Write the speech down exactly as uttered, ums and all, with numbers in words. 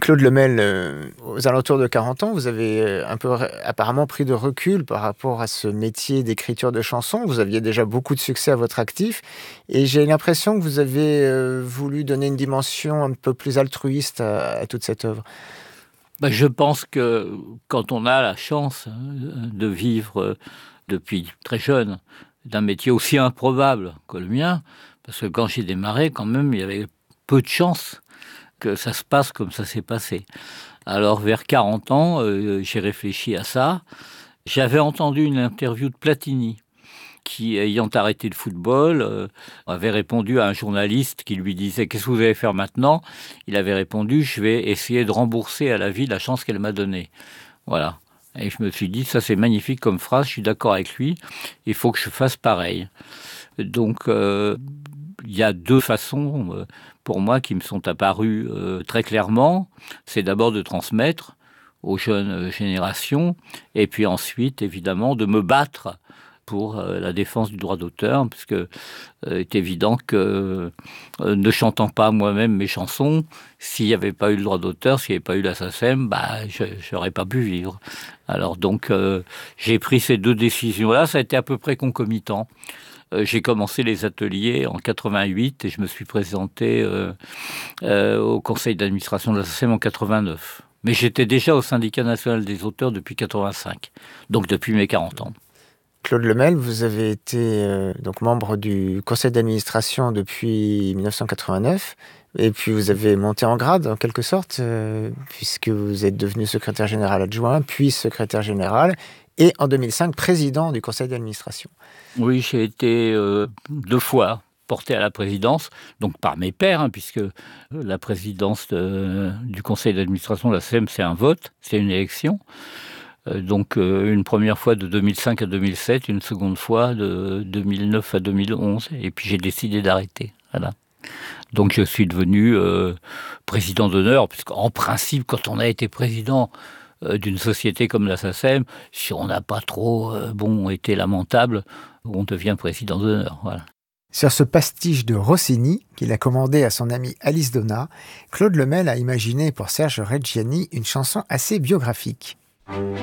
Claude Lemel, euh, aux alentours de quarante ans, vous avez euh, un peu ré- apparemment pris de recul par rapport à ce métier d'écriture de chansons. Vous aviez déjà beaucoup de succès à votre actif et j'ai l'impression que vous avez euh, voulu donner une dimension un peu plus altruiste à, à toute cette œuvre. Bah, je pense que quand on a la chance hein, de vivre euh, depuis très jeune d'un métier aussi improbable que le mien, parce que quand j'ai démarré, quand même, il y avait peu de chances que ça se passe comme ça s'est passé. Alors, vers quarante ans, euh, j'ai réfléchi à ça. J'avais entendu une interview de Platini, qui, ayant arrêté le football, euh, avait répondu à un journaliste qui lui disait « Qu'est-ce que vous allez faire maintenant ?» Il avait répondu « Je vais essayer de rembourser à la vie la chance qu'elle m'a donnée. » Voilà. Et je me suis dit, ça c'est magnifique comme phrase, je suis d'accord avec lui, il faut que je fasse pareil. Donc, euh, il y a deux façons, euh, pour moi, qui me sont apparues euh, très clairement. C'est d'abord de transmettre aux jeunes euh, générations, et puis ensuite, évidemment, de me battre pour euh, la défense du droit d'auteur, parce que euh, est évident que euh, ne chantant pas moi-même mes chansons, s'il n'y avait pas eu le droit d'auteur, s'il n'y avait pas eu la SACEM, bah, je n'aurais pas pu vivre. Alors donc, euh, j'ai pris ces deux décisions-là, ça a été à peu près concomitant. Euh, j'ai commencé les ateliers en quatre-vingt-huit et je me suis présenté euh, euh, au conseil d'administration de la SACEM en quatre-vingt-neuf. Mais j'étais déjà au syndicat national des auteurs depuis quatre-vingt-cinq, donc depuis mes quarante ans. Claude Lemel, vous avez été euh, donc membre du conseil d'administration depuis dix-neuf cent quatre-vingt-neuf et puis vous avez monté en grade en quelque sorte euh, puisque vous êtes devenu secrétaire général adjoint, puis secrétaire général et en deux mille cinq président du conseil d'administration. Oui, j'ai été euh, deux fois porté à la présidence, donc par mes pairs, hein, puisque la présidence de- du conseil d'administration de la SACEM, c'est un vote, c'est une élection. Euh, donc euh, une première fois de deux mille cinq à deux mille sept, une seconde fois de deux mille neuf à deux mille onze, et puis j'ai décidé d'arrêter. Voilà. Donc je suis devenu euh, président d'honneur, puisqu'en principe, quand on a été président euh, d'une société comme la SACEM, si on n'a pas trop euh, bon, été lamentable, on devient président d'honneur. Voilà. Sur ce pastiche de Rossini, qu'il a commandé à son ami Alice Donna, Claude Lemel a imaginé pour Serge Reggiani une chanson assez biographique.